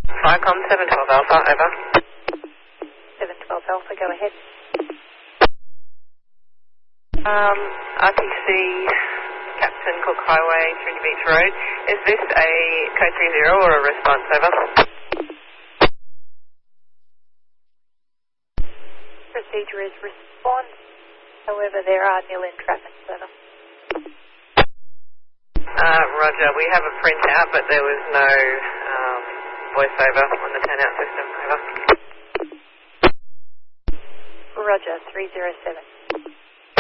Vicom 712 Alpha, over. 712 Alpha, go ahead. RTC Captain Cook Highway, Trinity Beach Road. Is this a code 30 or a response, over? Procedure is response, however there are nil in traffic, over. Roger, we have a printout, but there was no voiceover on the turnout system, over. Roger, 307.